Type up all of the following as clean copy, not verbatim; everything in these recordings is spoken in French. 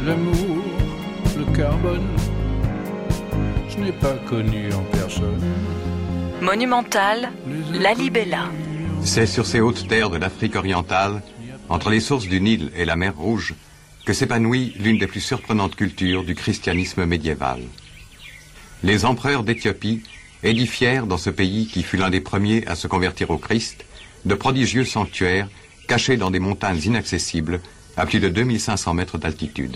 L'amour, le carbone, je n'ai pas connu en personne. Monumental, la Libella. C'est sur ces hautes terres de l'Afrique orientale, entre les sources du Nil et la mer Rouge, que s'épanouit l'une des plus surprenantes cultures du christianisme médiéval. Les empereurs d'Éthiopie édifièrent dans ce pays qui fut l'un des premiers à se convertir au Christ, de prodigieux sanctuaires cachés dans des montagnes inaccessibles à plus de 2500 mètres d'altitude.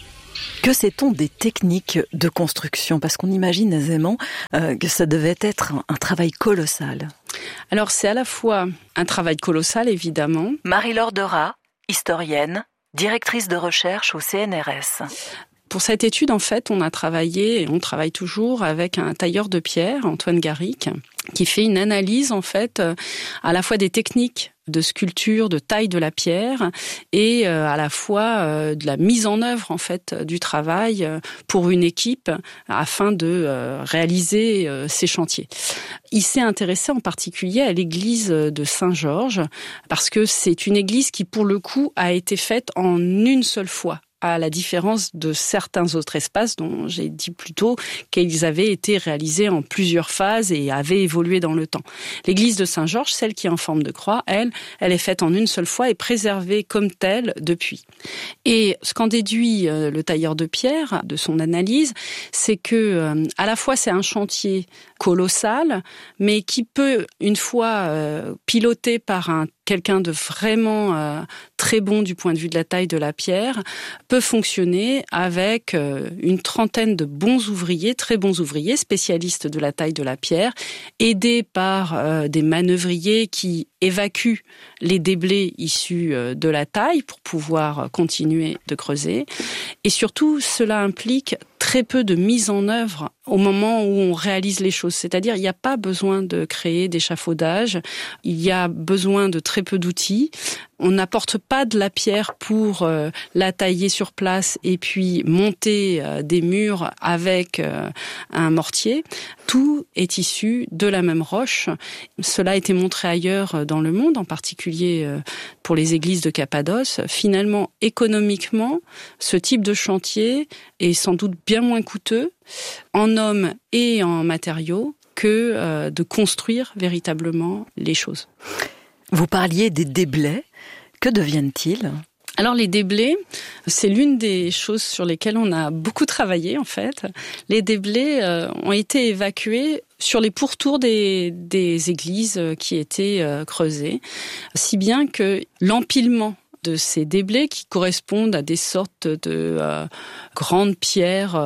Que sait-on des techniques de construction ? Parce qu'on imagine aisément que ça devait être un travail colossal. Alors c'est à la fois un travail colossal évidemment. Marie-Laure Derat, historienne, directrice de recherche au CNRS. Pour cette étude, en fait, on travaille toujours avec un tailleur de pierre, Antoine Garric, qui fait une analyse, en fait, à la fois des techniques de sculpture, de taille de la pierre, et à la fois de la mise en œuvre, en fait, du travail pour une équipe afin de réaliser ces chantiers. Il s'est intéressé en particulier à l'église de Saint-Georges, parce que c'est une église qui, pour le coup, a été faite en une seule fois, à la différence de certains autres espaces dont j'ai dit plus tôt qu'ils avaient été réalisés en plusieurs phases et avaient évolué dans le temps. L'église de Saint-Georges, celle qui est en forme de croix, elle est faite en une seule fois et préservée comme telle depuis. Et ce qu'en déduit le tailleur de pierre de son analyse, c'est que à la fois c'est un chantier colossal, mais qui peut, une fois piloté par quelqu'un de vraiment très bon du point de vue de la taille de la pierre, peut fonctionner avec une trentaine de bons ouvriers, très bons ouvriers, spécialistes de la taille de la pierre, aidés par des manœuvriers qui évacuent les déblais issus de la taille pour pouvoir continuer de creuser. Et surtout, cela implique très peu de mise en œuvre au moment où on réalise les choses. C'est-à-dire, il n'y a pas besoin de créer d'échafaudage, il y a besoin de très peu d'outils. On n'apporte pas de la pierre pour la tailler sur place et puis monter des murs avec un mortier. Tout est issu de la même roche. Cela a été montré ailleurs dans le monde, en particulier pour les églises de Cappadoce. Finalement, économiquement, ce type de chantier est sans doute bien moins coûteux en hommes et en matériaux que de construire véritablement les choses. Vous parliez des déblais. Que deviennent-ils ? Alors les déblais, c'est l'une des choses sur lesquelles on a beaucoup travaillé en fait. Les déblais ont été évacués sur les pourtours des églises qui étaient creusées, si bien que l'empilement de ces déblais qui correspondent à des sortes de grandes pierres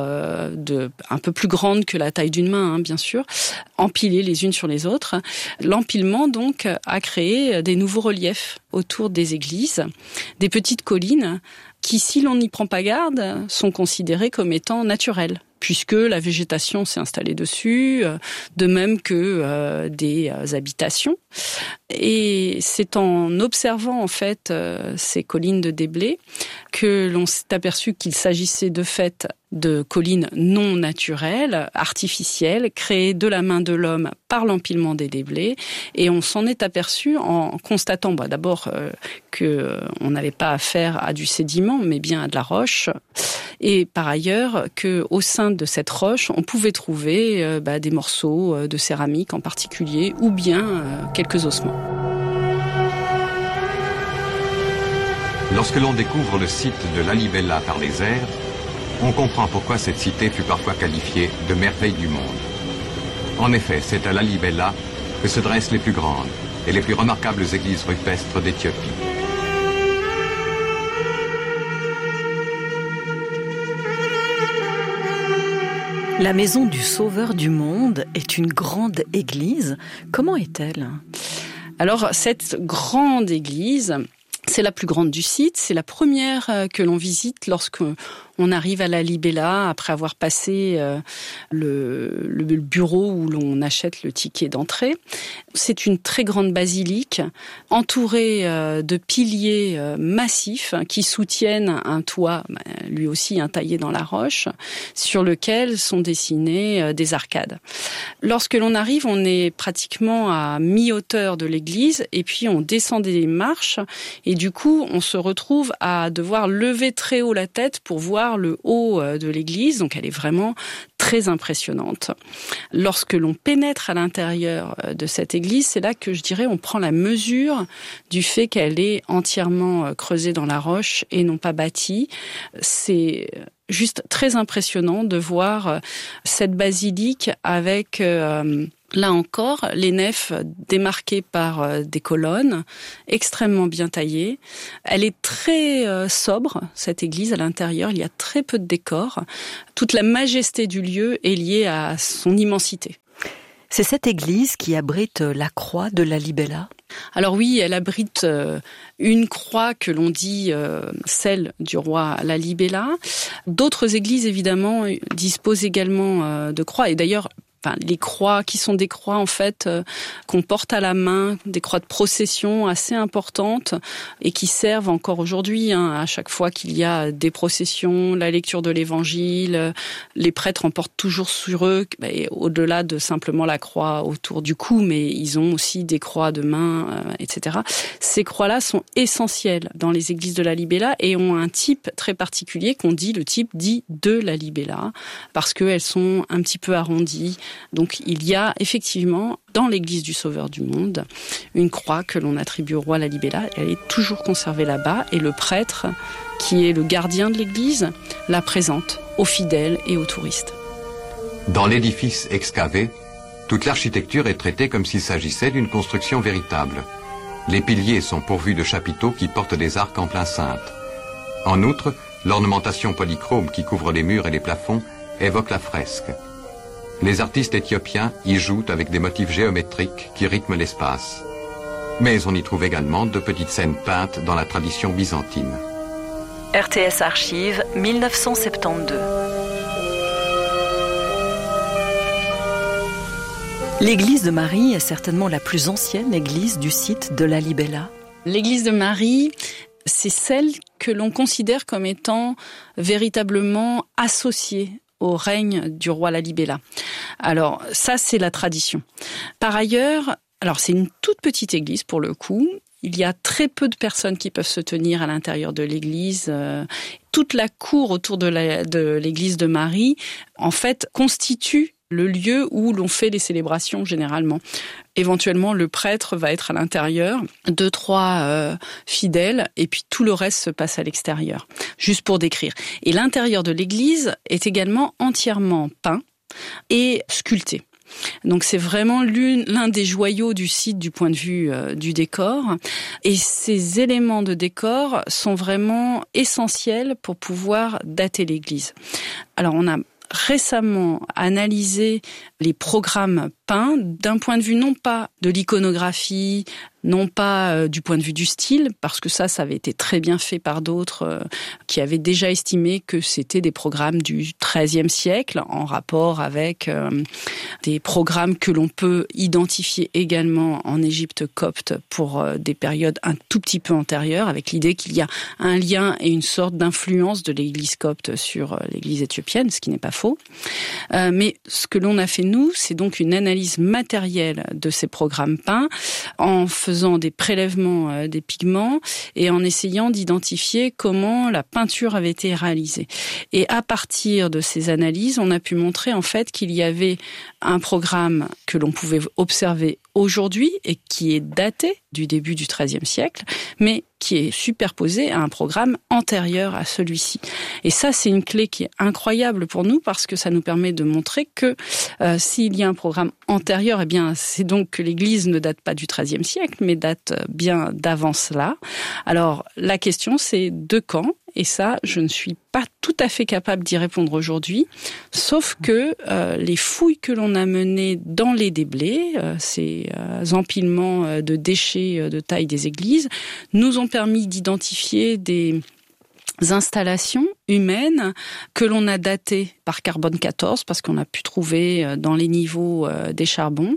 un peu plus grandes que la taille d'une main, bien sûr, empilées les unes sur les autres. L'empilement, donc, a créé des nouveaux reliefs autour des églises, des petites collines qui, si l'on n'y prend pas garde, sont considérées comme étant naturelles, puisque la végétation s'est installée dessus, de même que des habitations. Et c'est en observant en fait ces collines de déblais que l'on s'est aperçu qu'il s'agissait de fait de collines non naturelles, artificielles, créées de la main de l'homme par l'empilement des déblais. Et on s'en est aperçu en constatant d'abord qu'on n'avait pas affaire à du sédiment, mais bien à de la roche. Et par ailleurs, qu'au sein de cette roche, on pouvait trouver des morceaux de céramique en particulier, ou bien quelques ossements. Lorsque l'on découvre le site de Lalibela par les airs, on comprend pourquoi cette cité fut parfois qualifiée de merveille du monde. En effet, c'est à Lalibela que se dressent les plus grandes et les plus remarquables églises rupestres d'Éthiopie. La maison du Sauveur du monde est une grande église. Comment est-elle ? Alors, cette grande église, c'est la plus grande du site. C'est la première que l'on visite lorsque on arrive à Lalibela après avoir passé le bureau où l'on achète le ticket d'entrée. C'est une très grande basilique entourée de piliers massifs qui soutiennent un toit, lui aussi taillé dans la roche, sur lequel sont dessinées des arcades. Lorsque l'on arrive, on est pratiquement à mi-hauteur de l'église et puis on descend des marches et du coup on se retrouve à devoir lever très haut la tête pour voir par le haut de l'église, donc elle est vraiment très impressionnante. Lorsque l'on pénètre à l'intérieur de cette église, c'est là que je dirais on prend la mesure du fait qu'elle est entièrement creusée dans la roche et non pas bâtie. C'est juste très impressionnant de voir cette basilique avec... Là encore, les nefs démarquées par des colonnes extrêmement bien taillées. Elle est très sobre, cette église, à l'intérieur. Il y a très peu de décor. Toute la majesté du lieu est liée à son immensité. C'est cette église qui abrite la croix de la Libella ? Alors oui, elle abrite une croix que l'on dit celle du roi Lalibela. D'autres églises, évidemment, disposent également de croix. Et d'ailleurs, les croix qui sont des croix en fait qu'on porte à la main, des croix de procession assez importantes et qui servent encore aujourd'hui à chaque fois qu'il y a des processions, la lecture de l'évangile, les prêtres en portent toujours sur eux, au-delà de simplement la croix autour du cou, mais ils ont aussi des croix de main, etc. Ces croix-là sont essentielles dans les églises de la Libella et ont un type très particulier qu'on dit le type dit de la Libella parce qu'elles sont un petit peu arrondies. Donc il y a effectivement dans l'église du Sauveur du Monde une croix que l'on attribue au roi Lalibela. Elle est toujours conservée là-bas et le prêtre, qui est le gardien de l'église, la présente aux fidèles et aux touristes. Dans l'édifice excavé, toute l'architecture est traitée comme s'il s'agissait d'une construction véritable. Les piliers sont pourvus de chapiteaux qui portent des arcs en plein cintre. En outre, l'ornementation polychrome qui couvre les murs et les plafonds évoque la fresque. Les artistes éthiopiens y jouent avec des motifs géométriques qui rythment l'espace. Mais on y trouve également de petites scènes peintes dans la tradition byzantine. RTS Archives, 1972. L'église de Marie est certainement la plus ancienne église du site de la Libella. L'église de Marie, c'est celle que l'on considère comme étant véritablement associée au règne du roi Lalibela. Alors, ça, c'est la tradition. Par ailleurs, alors c'est une toute petite église pour le coup. Il y a très peu de personnes qui peuvent se tenir à l'intérieur de l'église. Toute la cour autour de l'église de Marie, en fait, constitue le lieu où l'on fait les célébrations généralement. Éventuellement, le prêtre va être à l'intérieur, 2-3 fidèles, et puis tout le reste se passe à l'extérieur, juste pour décrire. Et l'intérieur de l'église est également entièrement peint et sculpté. Donc c'est vraiment l'un des joyaux du site du point de vue du décor. Et ces éléments de décor sont vraiment essentiels pour pouvoir dater l'église. Alors on a récemment analysé les programmes peints d'un point de vue non pas de l'iconographie, non pas du point de vue du style, parce que ça avait été très bien fait par d'autres qui avaient déjà estimé que c'était des programmes du XIIIe siècle en rapport avec des programmes que l'on peut identifier également en Égypte copte pour des périodes un tout petit peu antérieures, avec l'idée qu'il y a un lien et une sorte d'influence de l'église copte sur l'église éthiopienne, ce qui n'est pas faux. Mais ce que l'on a fait nous, c'est donc une analyse matérielle de ces programmes peints en faisant des prélèvements des pigments et en essayant d'identifier comment la peinture avait été réalisée. Et à partir de ces analyses, on a pu montrer en fait qu'il y avait un programme que l'on pouvait observer aujourd'hui et qui est daté du début du XIIIe siècle, mais qui est superposé à un programme antérieur à celui-ci. Et ça, c'est une clé qui est incroyable pour nous parce que ça nous permet de montrer que s'il y a un programme antérieur, eh bien, c'est donc que l'Église ne date pas du XIIIe siècle, mais date bien d'avant cela. Alors, la question, c'est de quand ? Et ça, je ne suis pas tout à fait capable d'y répondre aujourd'hui, sauf que les fouilles que l'on a menées dans les déblais, ces empilements de déchets de taille des églises, nous ont permis d'identifier des installations humaines que l'on a datées par carbone 14 parce qu'on a pu trouver dans les niveaux des charbons.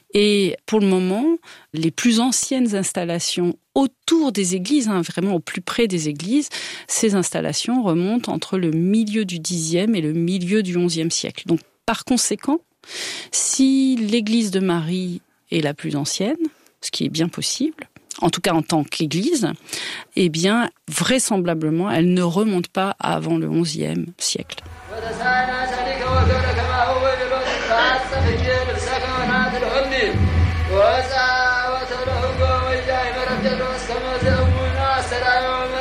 Et pour le moment, les plus anciennes installations autour des églises, vraiment au plus près des églises, ces installations remontent entre le milieu du Xe et le milieu du XIe siècle. Donc par conséquent, si l'église de Marie est la plus ancienne, ce qui est bien possible, en tout cas en tant qu'Église, eh bien, vraisemblablement, elle ne remonte pas avant le XIe siècle.